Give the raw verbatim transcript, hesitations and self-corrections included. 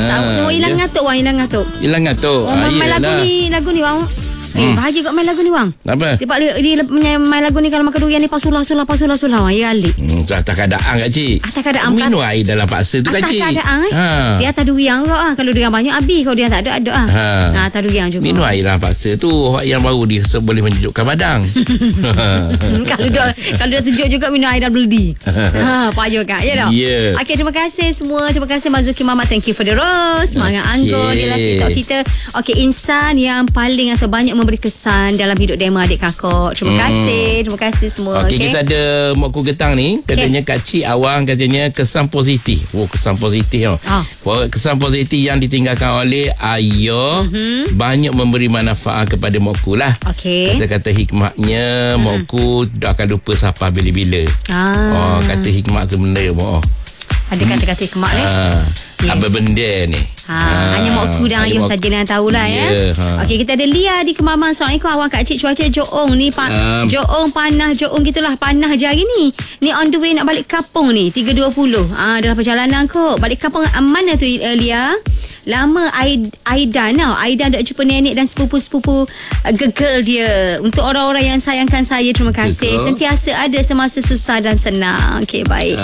Tak mau hilang ngatuk wang, hilang ngatuk. Hilang ngatuk. Oh, Ah, main lagu yelah. ni, lagu ni wang. Eh, Hmm. bahagia kat main lagu ni wang. Apa? Dia pak dia, dia main lagu ni kalau makan durian ni pasulah-sulah pasulah-sulah wang. Ya alik. Hmm, so atas keadaan Kak Cik. Atas keadaan Minum air dalam paksa tu Kak atas Cik. keadaan eh. Ha. Dia atas durian kot ah. Kalau durian banyak habis, kalau dia tak ada ada ah. Ha. Ha, atas durian juga. Minum air dalam paksa tu yang baru dia se- boleh menyejukkan badan. Hmm, kalau dah kalau dah sejuk juga minum air dah beldi. Ha, payah Kak, ya dah. Ya. Okey, terima kasih semua. Terima kasih Mazuki Mamat. Thank you for the rose. Semangat Okey. anggur dia lah TikTok kita. Okey, insan yang paling atau banyak memberi kesan dalam hidup demo adik kakak. Terima Hmm. kasih. Terima kasih semua. Okey, Okey. kita ada Mokku Getang ni. Katanya Kak Cik Awang katanya kesan positif. Oh, kesan positif tau. Ah. Oh. Kesan positif yang ditinggalkan oleh ayah mm-hmm. banyak memberi manfaat kepada Mokku lah. Okey. Kata-kata hikmatnya, mm. Mokku tak akan lupa siapa bila-bila. Ah. Oh, kata hikmat tu benda. Oh. Ada kata-kata hikmat ni. Ah. Yeah. Apa benda ni? Ha, ha, hanya Mokku dan ayah saja yang tahulah ya. Yeah, ha. Okey, kita ada Lia di Kemaman. Assalamualaikum awak Kak Cik. Cuaca Joong ni pa, Um. Joong panas, Joong gitulah panas je hari ni. Ni on the way nak balik kampung ni tiga dua puluh. Ah, dalam perjalanan kot. Balik kampung uh, mana tu uh, Lia? Lama Aid, Aidan tau. Aidan dah jumpa nenek dan sepupu-sepupu uh, gegel dia. Untuk orang-orang yang sayangkan saya, terima kasih. Betul. Sentiasa ada semasa susah dan senang. Okey, baik.